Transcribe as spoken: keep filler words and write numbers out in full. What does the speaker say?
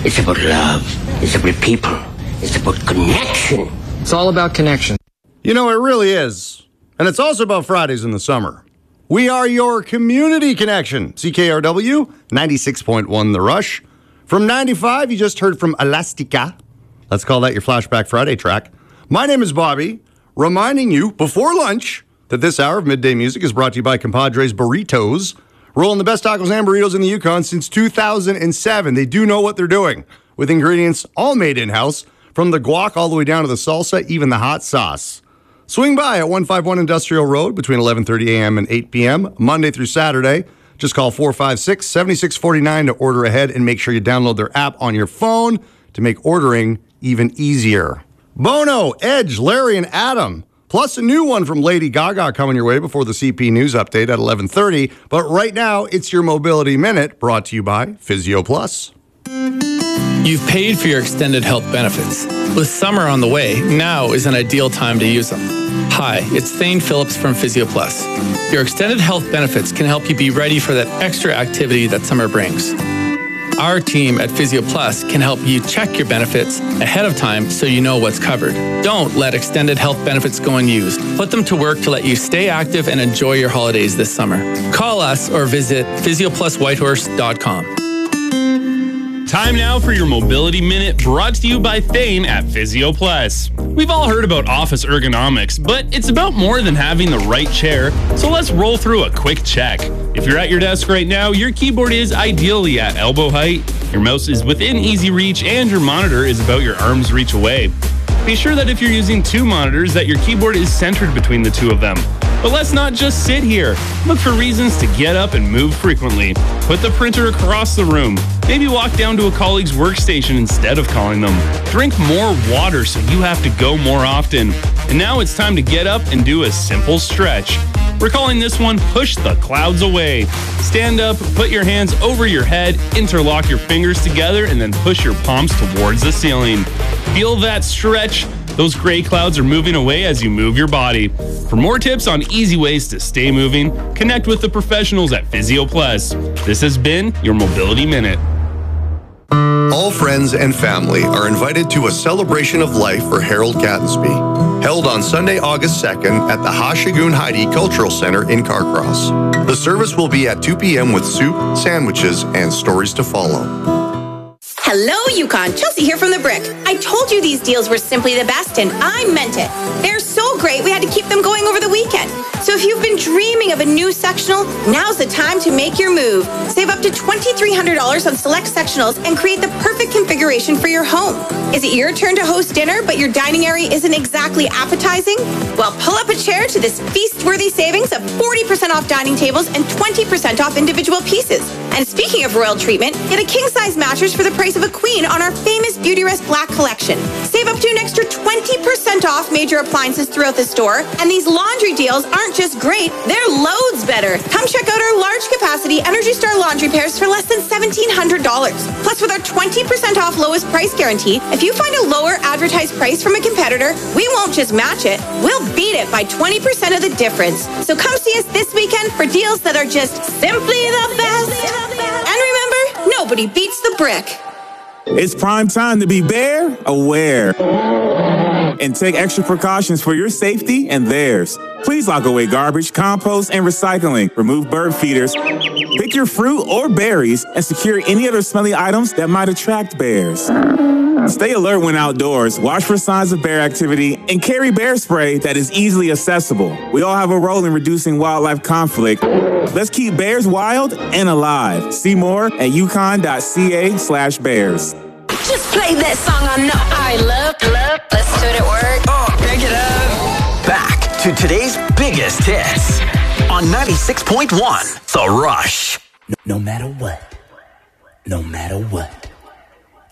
It's about love. It's about people. It's about connection. It's all about connection. You know, it really is. And it's also about Fridays in the summer. We are your community connection. C K R W, ninety-six point one The Rush. From ninety-five, you just heard from Elastica. Let's call that your Flashback Friday track. My name is Bobby, reminding you before lunch that this hour of Midday Music is brought to you by Compadres Burritos. Rolling the best tacos and burritos in the Yukon since two thousand seven. They do know what they're doing, with ingredients all made in-house, from the guac all the way down to the salsa, even the hot sauce. Swing by at one fifty-one Industrial Road between eleven thirty a.m. and eight p.m., Monday through Saturday. Just call four five six, seven six four nine to order ahead, and make sure you download their app on your phone to make ordering even easier. Bono, Edge, Larry, and Adam, plus a new one from Lady Gaga coming your way before the C P News update at eleven thirty. But right now, it's your Mobility Minute, brought to you by Physio Plus. You've paid for your extended health benefits. With summer on the way, now is an ideal time to use them. Hi, it's Thane Phillips from Physio Plus. Your extended health benefits can help you be ready for that extra activity that summer brings. Our team at Physio Plus can help you check your benefits ahead of time so you know what's covered. Don't let extended health benefits go unused. Put them to work to let you stay active and enjoy your holidays this summer. Call us or visit physio plus whitehorse dot com. Time now for your Mobility Minute, brought to you by Thane at Physio Plus. We've all heard about office ergonomics, but it's about more than having the right chair, so let's roll through a quick check. If you're at your desk right now, your keyboard is ideally at elbow height, your mouse is within easy reach, and your monitor is about your arm's reach away. Be sure that if you're using two monitors, that your keyboard is centered between the two of them. But let's not just sit here. Look for reasons to get up and move frequently. Put the printer across the room. Maybe walk down to a colleague's workstation instead of calling them. Drink more water so you have to go more often. And now it's time to get up and do a simple stretch. We're calling this one Push the Clouds Away. Stand up, put your hands over your head, interlock your fingers together, and then push your palms towards the ceiling. Feel that stretch. Those gray clouds are moving away as you move your body. For more tips on easy ways to stay moving, connect with the professionals at Physio Plus. This has been your Mobility Minute. All friends and family are invited to a celebration of life for Harold Gattensby, held on Sunday, August second at the Hashagoon Heidi Cultural Center in Carcross. The service will be at two p.m. with soup, sandwiches, and stories to follow. Hello, Yukon. Chelsea here from The Brick. I told you these deals were simply the best, and I meant it. They're so great, we had to keep them going over the weekend. So if you've been dreaming of a new sectional, now's the time to make your move. Save up to two thousand three hundred dollars on select sectionals and create the perfect configuration for your home. Is it your turn to host dinner, but your dining area isn't exactly appetizing? Well, pull up a chair to this feast-worthy savings of forty percent off dining tables and twenty percent off individual pieces. And speaking of royal treatment, get a king-size mattress for the price of a queen on our famous Beautyrest Black collection. Save up to an extra twenty percent off major appliances throughout the store. And these laundry deals aren't just great, they're loads better. Come check out our large capacity Energy Star laundry pairs for less than seventeen hundred dollars. Plus, with our twenty percent off lowest price guarantee, if you find a lower advertised price from a competitor, we won't just match it, we'll beat it by twenty percent of the difference. So come see us this weekend for deals that are just simply the best. And remember, nobody beats The Brick. It's prime time to be bear aware and take extra precautions for your safety and theirs. Please lock away garbage, compost, and recycling. Remove bird feeders. Pick your fruit or berries and secure any other smelly items that might attract bears. Stay alert when outdoors, watch for signs of bear activity, and carry bear spray that is easily accessible. We all have a role in reducing wildlife conflict. Let's keep bears wild and alive. See more at yukon.ca slash bears. Just play that song I know. I love, love, let's do it at work. Oh, pick it up. Back to today's biggest hits on ninety-six point one The Rush. No, no matter what, no matter what.